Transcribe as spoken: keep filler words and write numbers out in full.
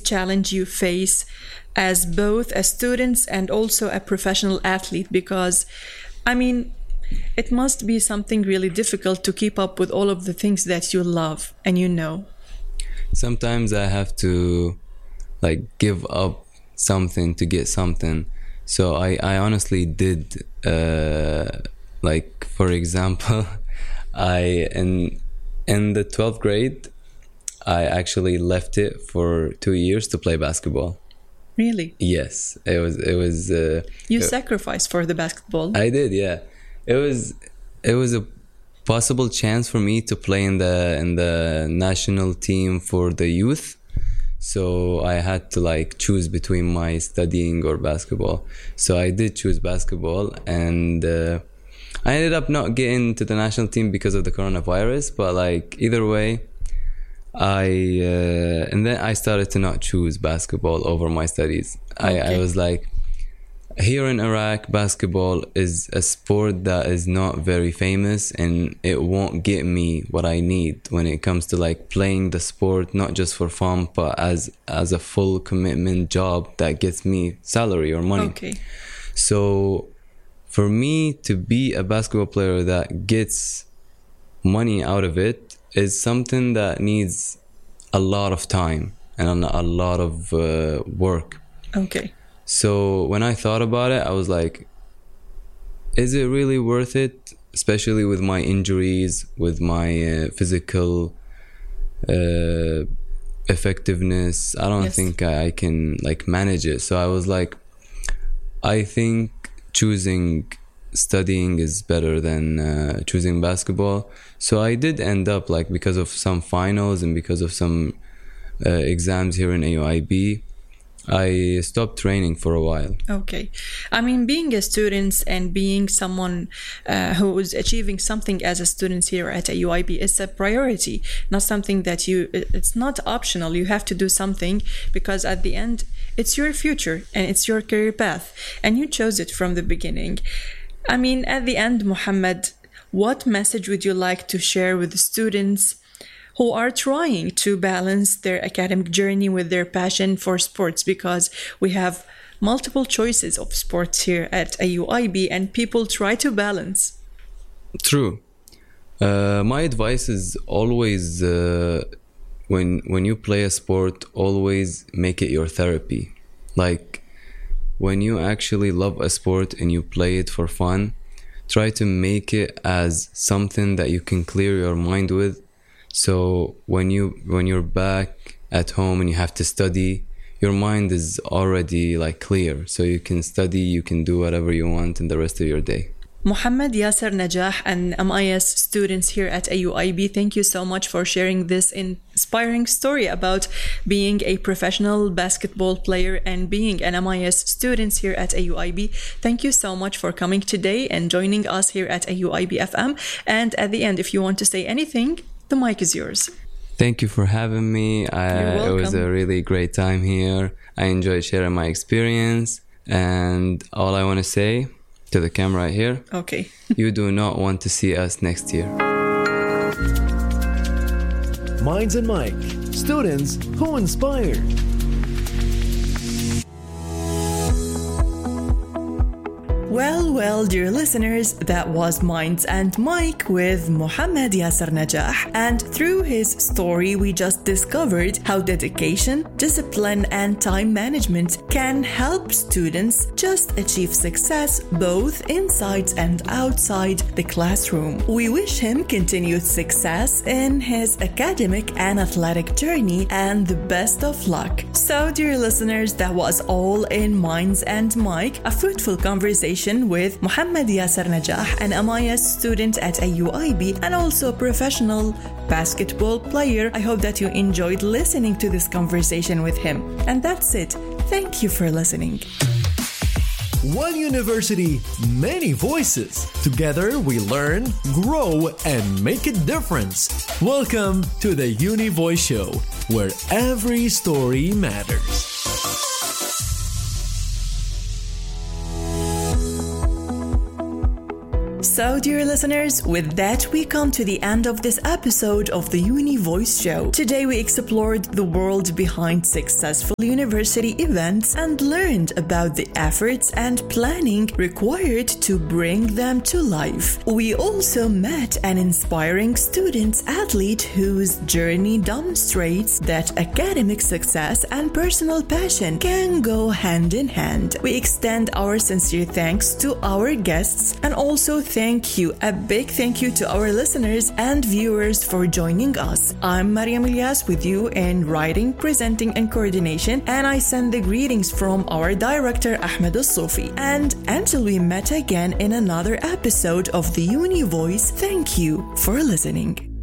challenge you face as both a student and also a professional athlete? Because, I mean, it must be something really difficult to keep up with all of the things that you love and you know. Sometimes I have to like give up something to get something. So I, I honestly did, uh, like, for example, I in in the twelfth grade, I actually left it for two years to play basketball. Really? Yes, it was. It was. Uh, you it, sacrificed for the basketball. I did. Yeah, it was. It was a possible chance for me to play in the in the national team for the youth. So I had to like choose between my studying or basketball. So I did choose basketball, and uh, I ended up not getting to the national team because of the coronavirus. But like either way, I uh, and then I started to not choose basketball over my studies. Okay. I, I was like, here in Iraq, basketball is a sport that is not very famous, and it won't get me what I need when it comes to like playing the sport, not just for fun, but as as a full commitment job that gets me salary or money. Okay. So for me to be a basketball player that gets money out of it is something that needs a lot of time and a lot of uh, work. Okay. So when I thought about it, I was like, is it really worth it? Especially with my injuries, with my uh, physical uh, effectiveness. I don't yes. think I, I can like manage it. So I was like, I think choosing studying is better than uh, choosing basketball. So I did end up like, because of some finals and because of some uh, exams here in A U I B, I stopped training for a while. Okay. I mean, being a student and being someone uh, who is achieving something as a student here at A U I B is a priority, not something that you, it's not optional. You have to do something because at the end, it's your future and it's your career path and you chose it from the beginning. I mean, at the end, Mohammed, what message would you like to share with the students who are trying to balance their academic journey with their passion for sports? Because we have multiple choices of sports here at A U I B and people try to balance. True. Uh, my advice is always, uh, when when you play a sport, always make it your therapy. Like, when you actually love a sport and you play it for fun, try to make it as something that you can clear your mind with. So when you when you're back at home and you have to study, your mind is already like clear. So you can study, you can do whatever you want in the rest of your day. Mohammed Yasser Najah, an M I S student here at A U I B, thank you so much for sharing this inspiring story about being a professional basketball player and being an M I S student here at A U I B. Thank you so much for coming today and joining us here at A U I B F M. And at the end, if you want to say anything, the mic is yours. Thank you for having me. I, it was a really great time here. I enjoyed sharing my experience. And all I want to say to the camera right here, okay. You do not want to see us next year. Minds and Mike, students who inspire. Well, well, dear listeners, that was Minds and Mike with Mohammed Yasser Najah. And through his story, we just discovered how dedication, discipline, and time management can help students just achieve success both inside and outside the classroom. We wish him continued success in his academic and athletic journey and the best of luck. So, dear listeners, that was all in Minds and Mike, a fruitful conversation with Mohammed Yasser Najah, an M I S student at A U I B and also a professional basketball player. I hope that you enjoyed listening to this conversation with him. And that's it. Thank you for listening. One university, many voices. Together we learn, grow, and make a difference. Welcome to the Uni Voice Show, where every story matters. So, dear listeners, with that, we come to the end of this episode of the Uni Voice Show. Today, we explored the world behind successful university events and learned about the efforts and planning required to bring them to life. We also met an inspiring student athlete whose journey demonstrates that academic success and personal passion can go hand in hand. We extend our sincere thanks to our guests and also thank you, a big thank you to our listeners and viewers for joining us. I'm Mariam Ilyas with you in writing, presenting, and coordination, and I send the greetings from our director Ahmed Al-Sufi. And until we met again in another episode of the Uni Voice, thank you for listening.